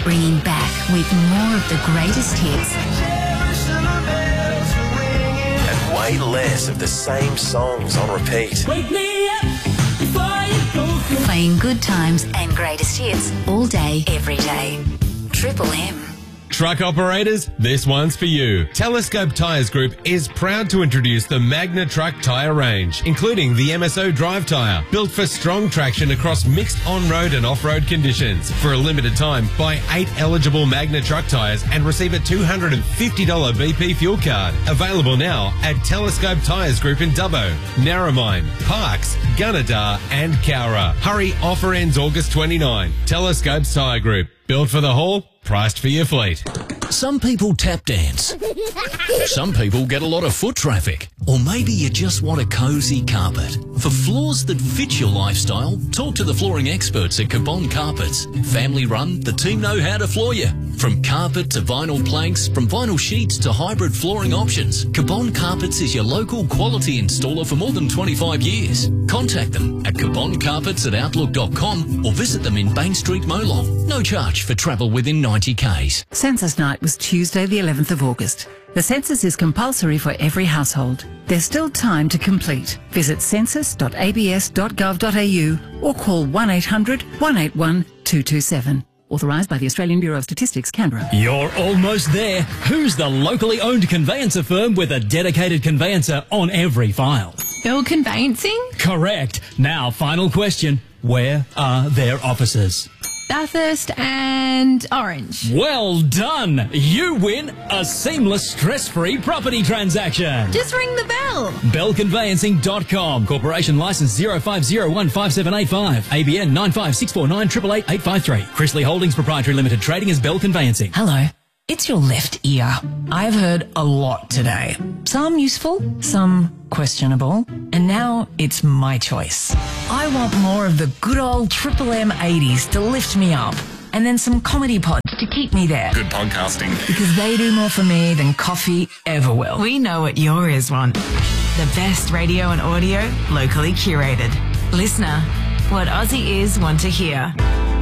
bringing back with more of the greatest hits. And way less of the same songs on repeat. Wake me up before you go through. Playing good times and greatest hits all day, every day. Triple M. Truck operators, this one's for you. Telescope Tyres Group is proud to introduce the Magna Truck tyre range, including the MSO Drive tyre, built for strong traction across mixed on-road and off-road conditions. For a limited time, buy 8 eligible Magna Truck tyres and receive a $250 BP fuel card. Available now at Telescope Tyres Group in Dubbo, Narromine, Parkes, Gunnedah and Cowra. Hurry, offer ends August 29. Telescope Tyre Group. Built for the haul, priced for your fleet. Some people tap dance. Some people get a lot of foot traffic. Or maybe you just want a cosy carpet. For floors that fit your lifestyle, talk to the flooring experts at Cabon Carpets. Family run, the team know how to floor you. From carpet to vinyl planks, from vinyl sheets to hybrid flooring options, Cabon Carpets is your local quality installer for more than 25 years. Contact them at caboncarpets@outlook.com or visit them in Bain Street, Molong. No charge for travel within 90 k's. Census night was Tuesday the 11th of August. The census is compulsory for every household. There's still time to complete. Visit census.abs.gov.au or call 1800 181 227. Authorised by the Australian Bureau of Statistics, Canberra. You're almost there. Who's the locally owned conveyancer firm with a dedicated conveyancer on every file? Bell Conveyancing? Correct. Now, final question. Where are their offices? Bathurst and Orange. Well done. You win a seamless, stress-free property transaction. Just ring the bell. Bellconveyancing.com. Corporation licence 05015785. ABN 95649 888 Chrisley Holdings Proprietary Limited. Trading as Bell Conveyancing. Hello. It's your left ear. I've heard a lot today. Some useful, some questionable, and now it's my choice. I want more of the good old Triple M 80s to lift me up, and then some comedy pods to keep me there. Good podcasting. Because they do more for me than coffee ever will. We know what your ears want. The best radio and audio, locally curated. Listener, what Aussie ears want to hear.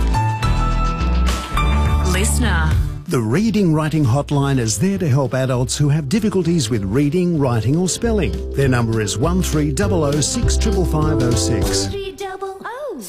Listener. The Reading Writing Hotline is there to help adults who have difficulties with reading, writing or spelling. Their number is 1300 65506. 300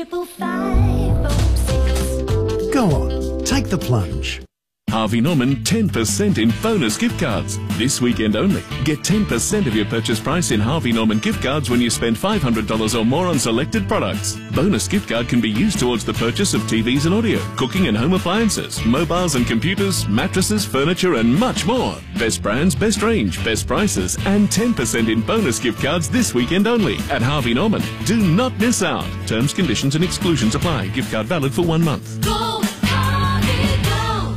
65506. Go on, take the plunge. Harvey Norman 10% in bonus gift cards. This weekend only. Get 10% of your purchase price in Harvey Norman gift cards when you spend $500 or more on selected products. Bonus gift card can be used towards the purchase of TVs and audio, cooking and home appliances, mobiles and computers, mattresses, furniture and much more. Best brands, best range, best prices and 10% in bonus gift cards this weekend only at Harvey Norman. Do not miss out. Terms, conditions and exclusions apply. Gift card valid for 1 month. Go, Harvey, go.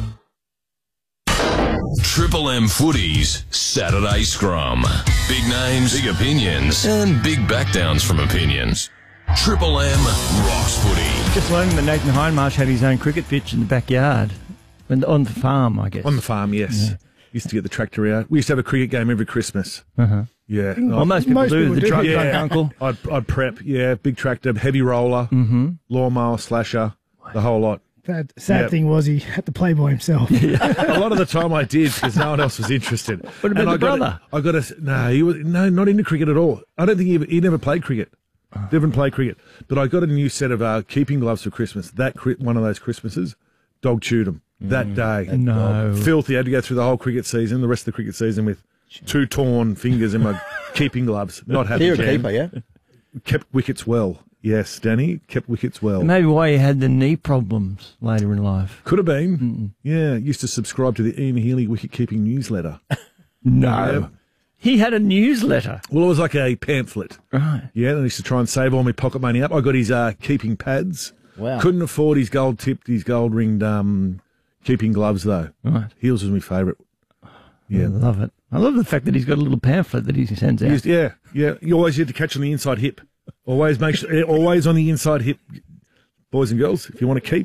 Triple M Footies Saturday Scrum. Big names, big opinions, and big backdowns from opinions. Triple M rocks footy. Just learning that Nathan Hindmarsh had his own cricket pitch in the backyard. On the farm, I guess. On the farm, yes. Yeah. Used to get the tractor out. We used to have a cricket game every Christmas. Uh-huh. Yeah. Well, most people do. The drunk uncle. I'd prep, big tractor, heavy roller, lawnmower, slasher, the whole lot. Sad thing was he had to play by himself. A lot of the time I did because no one else was interested. What about the brother? He was not into cricket at all. I don't think he never played cricket. Never played cricket. But I got a new set of keeping gloves for Christmas. One of those Christmases, dog chewed them that day. No. Filthy. I had to go through the whole cricket season, the rest of the cricket season with 2 torn fingers in my keeping gloves. Not happy. You're a keeper, yeah? Kept wickets well. Yes, Danny, kept wickets well. And maybe why you had the knee problems later in life. Could have been. Yeah, used to subscribe to the Ian Healy wicket-keeping newsletter. No. Yeah. He had a newsletter. Well, it was like a pamphlet. Right. Yeah, and I used to try and save all my pocket money up. I got his keeping pads. Wow. Couldn't afford his gold-tipped, his gold-ringed keeping gloves, though. Right. Heels was my favourite. Yeah. I love it. I love the fact that he's got a little pamphlet that he sends out. Yeah. You always had to catch on the inside hip. Always make sure, always on the inside hip. Boys and girls, if you want to keep,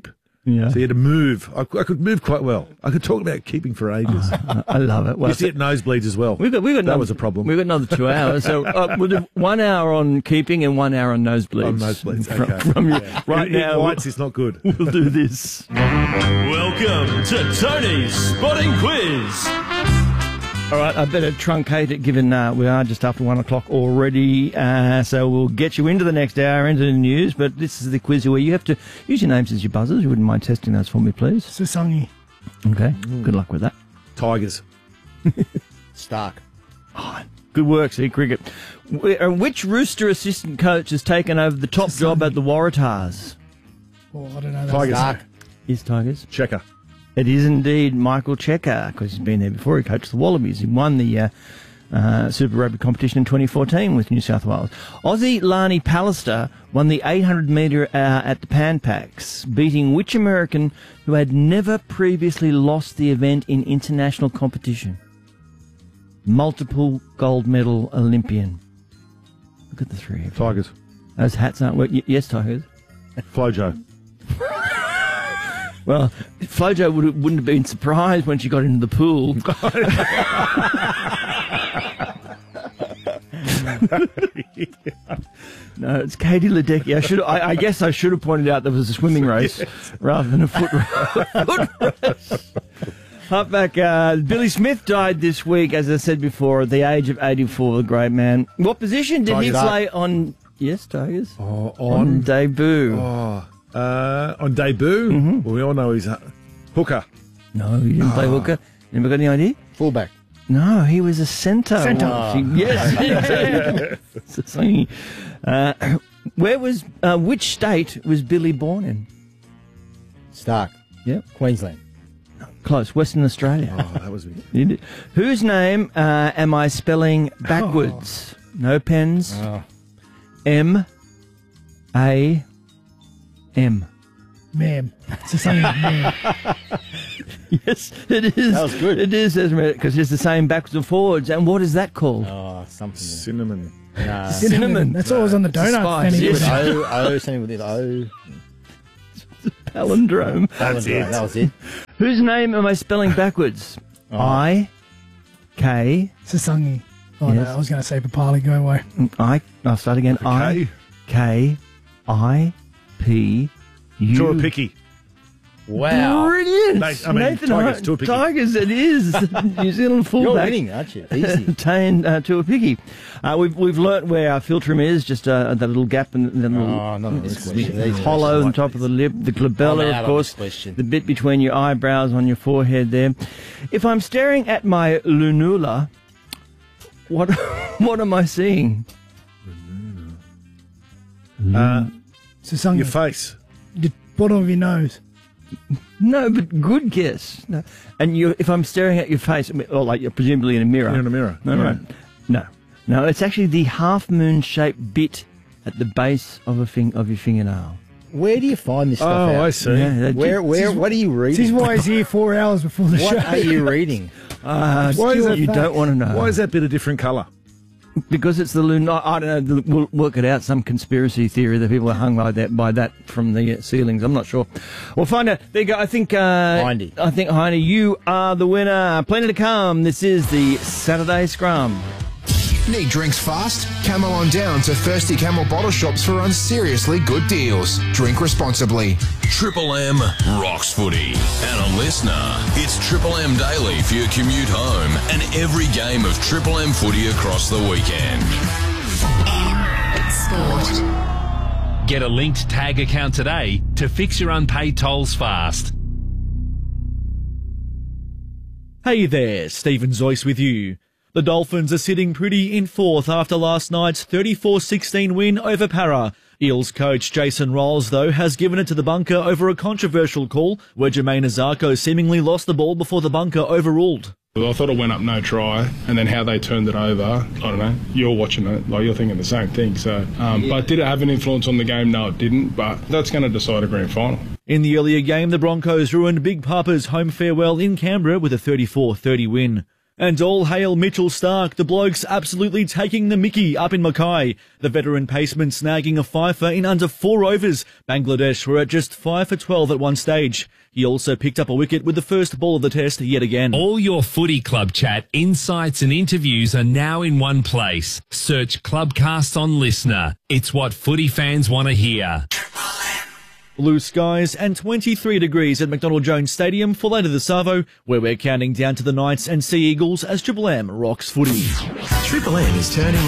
Yeah. So you had to move. I could move quite well. I could talk about keeping for ages. I love it. Well, you used to get nosebleeds as well. That was a problem. We've got another 2 hours. So we'll do 1 hour on keeping and 1 hour on nosebleeds. On nosebleeds, okay. From you. Yeah. Right now, Whites is not good. We'll do this. Welcome to Tony's Spotting Quiz. All right, I better truncate it given we are just after 1 o'clock already. So we'll get you into the next hour, into the news. But this is the quiz where you have to use your names as your buzzers. You wouldn't mind testing those for me, please? Susangi. Okay, good luck with that. Tigers. Stark. Oh, good work, see, cricket. Which Rooster assistant coach has taken over the top job at the Waratahs? Oh, I don't know. Tigers. Stark. Is Tigers? Checker. It is indeed Michael Checker, because he's been there before. He coached the Wallabies. He won the Super Rugby competition in 2014 with New South Wales. Aussie Lani Pallister won the 800 metre at the Pan Pacs, beating which American who had never previously lost the event in international competition? Multiple gold medal Olympian. Look at the three of you. Tigers. Those hats aren't working. Yes, Tigers. Flojo. Well, Flojo wouldn't have been surprised when she got into the pool. No, it's Katie Ledecky. I guess I should have pointed out there was a swimming race rather than a foot race. Up back, Billy Smith died this week, as I said before, at the age of 84, the great man. What position did he play on... Yes, Tigers? On debut. On debut? Mm-hmm. Well, we all know he's hooker. No, he didn't play hooker. Never got any idea? Fullback. No, he was a centre. Centre. Yes. Which state was Billy born in? Stark. Yep. Queensland. Close. Western Australia. Oh, that was me. Whose name am I spelling backwards? No pens. M-A-M. Ma'am. Susangi, ma'am. Yes, it is. That was good. It is, because it's the same backwards and forwards. And what is that called? Oh, something. Cinnamon. Nah. Cinnamon. That's always on the donut. spice. Fanny. Yes. Something with it. Palindrome. That's it. That was it. Whose name am I spelling backwards? I-K. Susangi. Oh, Yes. no, I was going to say Papali. Go away. I'll start again. I-K-I-P. Tua Picky. Wow. Brilliant. Nathan Tigers, Tua Picky. Tigers, it is. New Zealand fullback. You're winning, aren't you? Easy. Tane Tua Picky. We've learnt where our filtrum is, just that little gap and the little not on this question. hollow on top of the lip, the glabella, of course, the bit between your eyebrows on your forehead there. If I'm staring at my lunula, what am I seeing? Susangi. Your face. The bottom of your nose. No, but good guess. No. And if I'm staring at your face, or like you're presumably in a mirror. You're in a mirror. No, right. No, it's actually the half-moon-shaped bit at the base of your fingernail. Where do you find this stuff out? Oh, I see. Yeah, What are you reading? This is why he's here 4 hours before the show. What are you reading? Why is that you don't want to know. Why is that bit a different colour? Because it's the lunar. I don't know. We'll work it out. Some conspiracy theory that people are hung by that from the ceilings. I'm not sure. We'll find out. There you go. I think Hindy. Heine, you are the winner. Plenty to come. This is the Saturday Scrum. Need drinks fast? Camel on down to Thirsty Camel bottle shops for unseriously good deals. Drink responsibly. Triple M rocks footy. And a listener, it's Triple M Daily for your commute home and every game of Triple M footy across the weekend. Sport. Get a linked tag account today to fix your unpaid tolls fast. Hey there, Stephen Zoyce with you. The Dolphins are sitting pretty in fourth after last night's 34-16 win over Para. Eels coach Jason Rolls, though, has given it to the bunker over a controversial call where Jermaine Azarko seemingly lost the ball before the bunker overruled. I thought it went up no try, and then how they turned it over, I don't know. You're watching it, like you're thinking the same thing. So, but did it have an influence on the game? No, it didn't. But that's going to decide a grand final. In the earlier game, the Broncos ruined Big Papa's home farewell in Canberra with a 34-30 win. And all hail Mitchell Stark, the bloke's absolutely taking the mickey up in Mackay. The veteran paceman snagging a fifer in under 4 overs. Bangladesh were at just 5 for 12 at one stage. He also picked up a wicket with the first ball of the test yet again. All your footy club chat, insights and interviews are now in one place. Search Clubcast on Listener. It's what footy fans want to hear. Blue skies and 23 degrees at McDonald Jones Stadium for later this Savo, where we're counting down to the Knights and Sea Eagles as Triple M rocks footy. Triple M is turning